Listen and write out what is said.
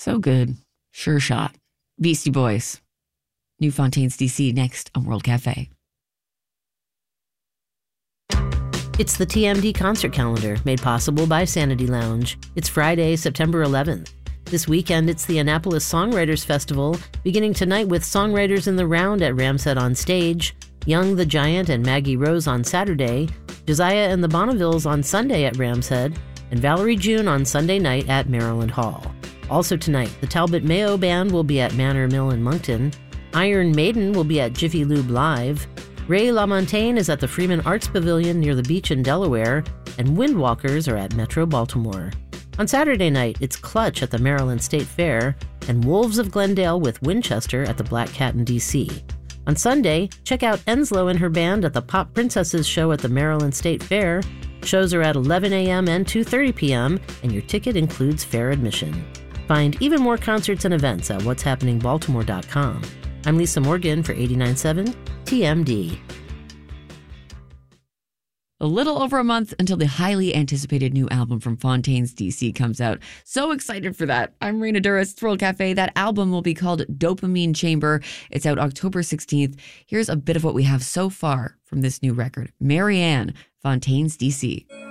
So good. Sure shot. Beastie Boys. New Fontaines DC next on World Cafe. It's the TMD concert calendar made possible by Sanity Lounge. It's Friday, September 11th. This weekend, it's the Annapolis Songwriters Festival, beginning tonight with Songwriters in the Round at Ramset on Stage, Young the Giant and Maggie Rose on Saturday, Josiah and the Bonnevilles on Sunday at Ramshead, and Valerie June on Sunday night at Maryland Hall. Also tonight, the Talbot Mayo Band will be at Manor Mill in Moncton, Iron Maiden will be at Jiffy Lube Live, Ray LaMontagne is at the Freeman Arts Pavilion near the beach in Delaware, and Windwalkers are at Metro Baltimore. On Saturday night, it's Clutch at the Maryland State Fair, and Wolves of Glendale with Winchester at the Black Cat in D.C. On Sunday, check out Enslow and her band at the Pop Princesses show at the Maryland State Fair. Shows are at 11 a.m. and 2:30 p.m., and your ticket includes fair admission. Find even more concerts and events at what'shappeningbaltimore.com. I'm Lisa Morgan for 89.7 TMD. A little over a month until the highly anticipated new album from Fontaines DC comes out. So excited for that. I'm Rena Duras, it's World Cafe. That album will be called Dopamine Chamber. It's out October 16th. Here's a bit of what we have so far from this new record. Marianne, Fontaines DC.